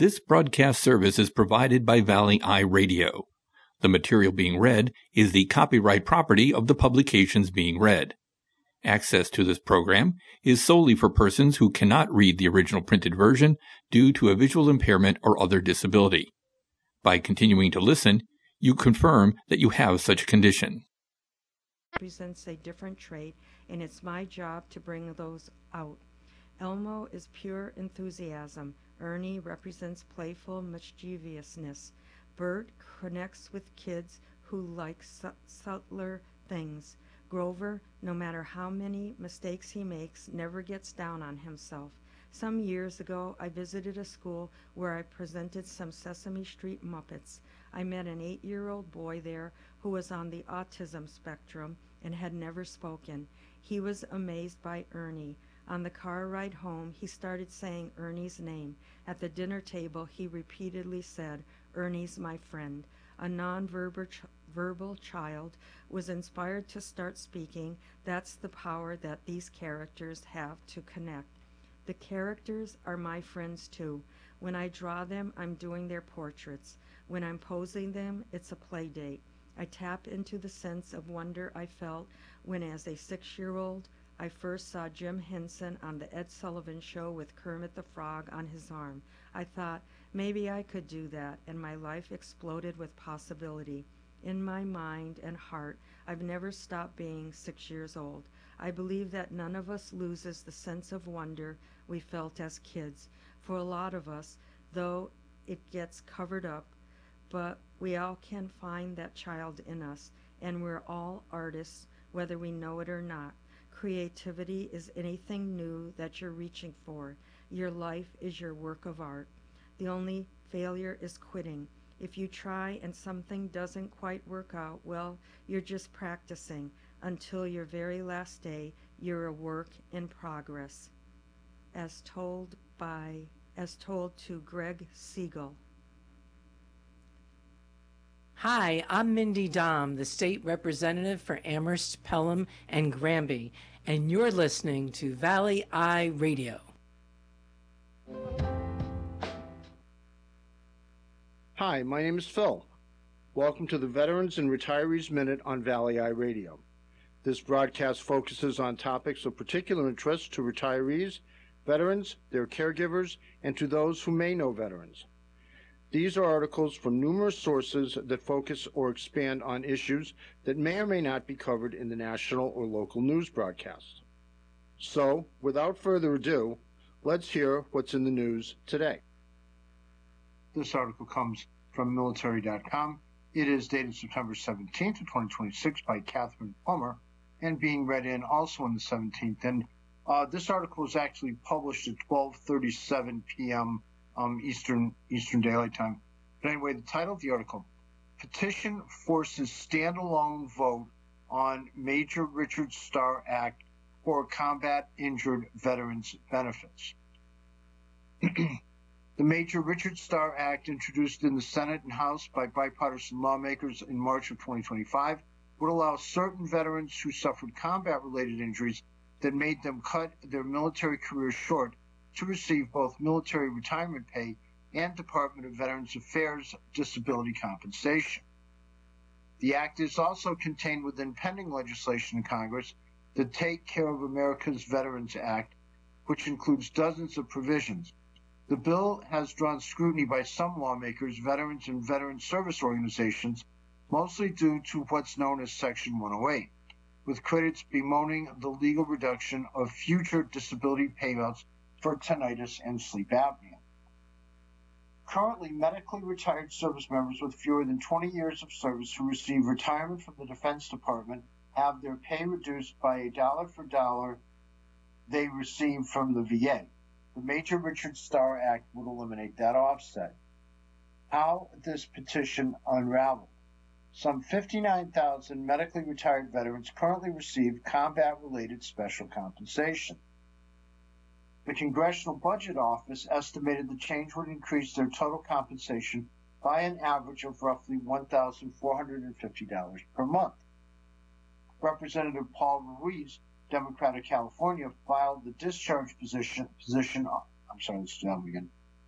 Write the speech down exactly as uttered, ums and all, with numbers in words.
This broadcast service is provided by Valley Eye Radio. The material being read is the copyright property of the publications being read. Access to this program is solely for persons who cannot read the original printed version due to a visual impairment or other disability. By continuing to listen, you confirm that you have such a condition. Represents a different trait, and it's my job to bring those out. Elmo is pure enthusiasm. Ernie represents playful mischievousness. Bert connects with kids who like su- subtler things. Grover, no matter how many mistakes he makes, never gets down on himself. Some years ago, I visited a school where I presented some Sesame Street Muppets. I met an eight-year-old boy there who was on the autism spectrum and had never spoken. He was amazed by Ernie. On the car ride home, he started saying Ernie's name. At the dinner table, he repeatedly said, "Ernie's my friend." A non-verbal ch- verbal child was inspired to start speaking. That's the power that these characters have to connect. The characters are my friends too. When I draw them, I'm doing their portraits. When I'm posing them, it's a play date. I tap into the sense of wonder I felt when, as a six-year-old, I first saw Jim Henson on the Ed Sullivan Show with Kermit the Frog on his arm. I thought, maybe I could do that, and my life exploded with possibility. In my mind and heart, I've never stopped being six years old. I believe that none of us loses the sense of wonder we felt as kids. For a lot of us, though, it gets covered up, but we all can find that child in us, and we're all artists, whether we know it or not. Creativity is anything new that you're reaching for. Your life is your work of art. The only failure is quitting. If you try and something doesn't quite work out, well, you're just practicing. Until your very last day, you're a work in progress. As told by, as told to Greg Siegel. Hi, I'm Mindy Dom, the state representative for Amherst, Pelham, and Granby, and you're listening to Valley Eye Radio. Hi, my name is Phil. Welcome to the Veterans and Retirees Minute on Valley Eye Radio. This broadcast focuses on topics of particular interest to retirees, veterans, their caregivers, and to those who may know veterans. These are articles from numerous sources that focus or expand on issues that may or may not be covered in the national or local news broadcast. So, without further ado, let's hear what's in the news today. This article comes from military dot com. It is dated September seventeenth, twenty twenty-six by Catherine Plummer and being read in also on the seventeenth. And uh, this article was actually published at twelve thirty-seven p.m. Um, Eastern Eastern Daylight Time. But anyway, the title of the article, Petition Forces Standalone Vote on Major Richard Starr Act for Combat Injured Veterans Benefits. The Major Richard Starr Act, introduced in the Senate and House by bipartisan lawmakers in March of twenty twenty-five, would allow certain veterans who suffered combat-related injuries that made them cut their military careers short to receive both military retirement pay and Department of Veterans Affairs disability compensation. The act is also contained within pending legislation in Congress, the Take Care of America's Veterans Act, which includes dozens of provisions. The bill has drawn scrutiny by some lawmakers, veterans, and veteran service organizations, mostly due to what's known as Section one oh eight, with critics bemoaning the legal reduction of future disability payouts for tinnitus and sleep apnea. Currently, medically retired service members with fewer than twenty years of service who receive retirement from the Defense Department have their pay reduced by a dollar for dollar they receive from the V A. The Major Richard Starr Act would eliminate that offset. How this petition unraveled. Some fifty-nine thousand medically retired veterans currently receive combat-related special compensation. The Congressional Budget Office estimated the change would increase their total compensation by an average of roughly one thousand four hundred fifty dollars per month. Representative Paul Ruiz, Democrat of California, filed the discharge position, position I'm sorry, let's do that again.